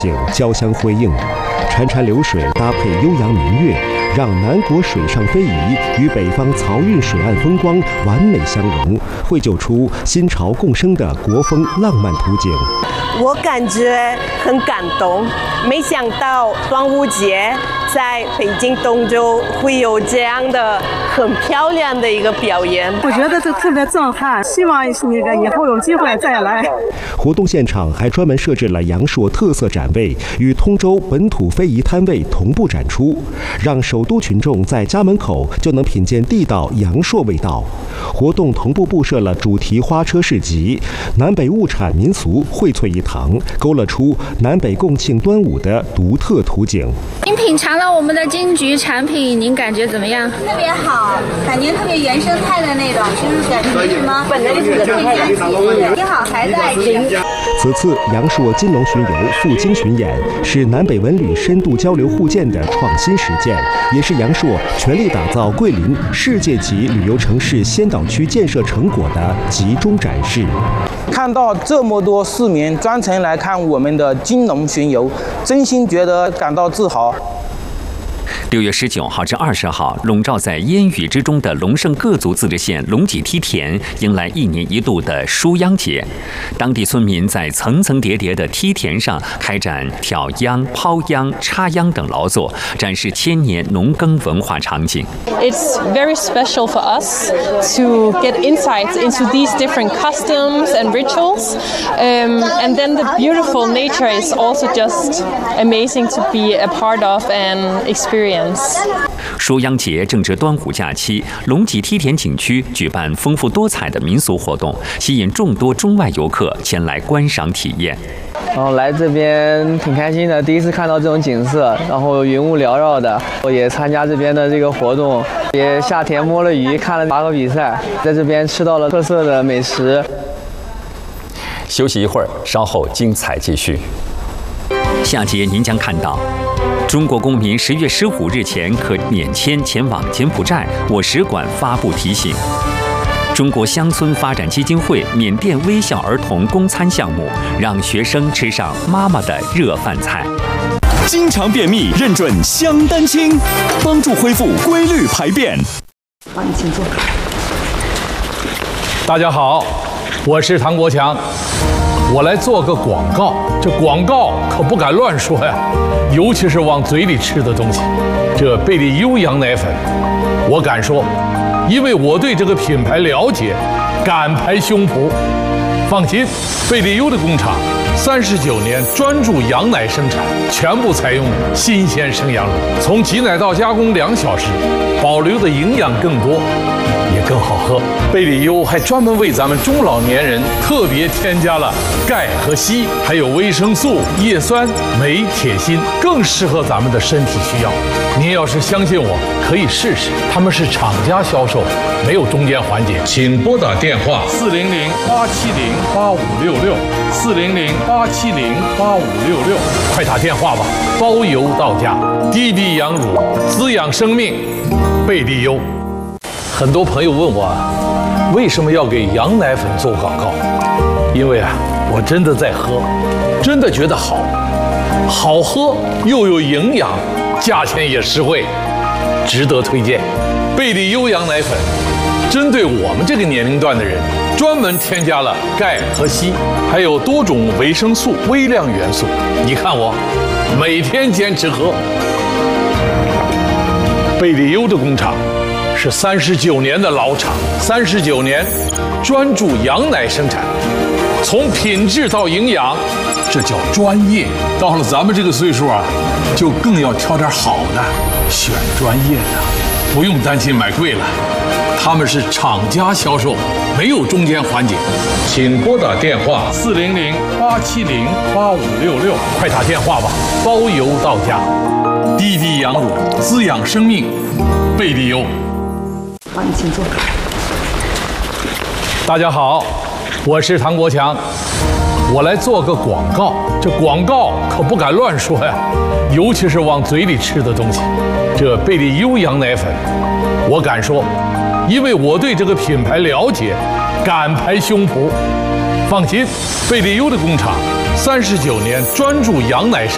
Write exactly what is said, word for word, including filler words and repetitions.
景交相辉映，潺潺流水搭配悠扬明月，让南国水上非遗与北方漕运水岸风光完美相融，绘就出新潮共生的国风浪漫图景。 我感觉很感动，没想到端午节在北京东周会有这样的很漂亮的一个表演。 我觉得这特别震撼，希望那个以后有机会再来。 活动现场还专门设置了阳朔特色展位，与通州本土非遗摊位同步展出，让首都群众在家门口就能品见地道阳朔味道。活动同步布设了主题花车市集，南北物产民俗荟萃一堂，勾勒出南北共庆端午的独特图景。 您品尝了我们的金桔产品，您感觉怎么样？ 特别好，感觉特别原生态的那种，就是感觉什么本来就是添加剂，挺好，还在吃。 此次阳朔金龙巡游赴京巡演是南北文旅深度交流互鉴的创新实践，也是阳朔全力打造桂林世界级旅游城市先导区建设成果的集中展示。 看到这么多市民专程来看我们的金龙巡游，真心觉得感到自豪。 六月十九号至二十号，笼罩在烟雨之中的龙胜各族自治县龙脊梯田迎来一年一度的书秧节。当地村民在层层叠叠的梯田上开展挑秧、抛秧、插秧等劳作，展示千年农耕文化场景。 It's very special for us to get insights into these different customs and rituals, um, and then the beautiful nature is also just amazing to be a part of and experience. 书秧节正值端午假期，龙脊梯田景区举办丰富多彩的民俗活动，吸引众多中外游客前来观赏体验。 然后来这边挺开心的，第一次看到这种景色，然后云雾缭绕的。我也参加这边的这个活动，也下田摸了鱼，看了拔河比赛，在这边吃到了特色的美食。 休息一会儿，稍后精彩继续。 下节您将看到。中国公民十月十五日前可免签前往柬埔寨，我使馆发布提醒。中国乡村发展基金会缅甸微笑儿童供餐项目，让学生吃上妈妈的热饭菜。 经常便秘，认准香丹清，帮助恢复规律排便。 好，你请坐。 大家好，我是唐国强。我来做个广告，这广告可不敢乱说呀，尤其是往嘴里吃的东西。这贝利优羊奶粉，我敢说，因为我对这个品牌了解，敢拍胸脯。放心，贝利优的工厂三十九年专注羊奶生产，全部采用新鲜生羊乳，从挤奶到加工两小时，保留的营养更多。也更好喝。贝利优还专门为咱们中老年人特别添加了钙和硒，还有维生素、叶酸、镁、铁、锌，更适合咱们的身体需要。您要是相信我，可以试试。他们是厂家销售，没有中间环节。请拨打电话四零零八七零八五六六，四零零八七零八五六六，快打电话吧，包邮到家。滴滴羊乳，滋养生命，贝利优。很多朋友问我，为什么要给羊奶粉做广告？因为啊，我真的在喝，真的觉得好，好喝又有营养，价钱也实惠，值得推荐。贝利优羊奶粉，针对我们这个年龄段的人，专门添加了钙和硒，还有多种维生素、微量元素。你看我，每天坚持喝。贝利优的工厂是三十九年的老厂，三十九年专注羊奶生产，从品质到营养，这叫专业。到了咱们这个岁数啊，就更要挑点好的，选专业的，不用担心买贵了。他们是厂家销售，没有中间环节。请拨打电话四零零八七零八五六六，快打电话吧，包邮到家。滴滴羊乳，滋养生命，贝利优。 好，你请坐。 大家好，我是唐国强，我来做个广告。这广告可不敢乱说呀，尤其是往嘴里吃的东西。这贝利优羊奶粉，我敢说，因为我对这个品牌了解，敢拍胸脯。放心，贝利优的工厂三十九年专注羊奶生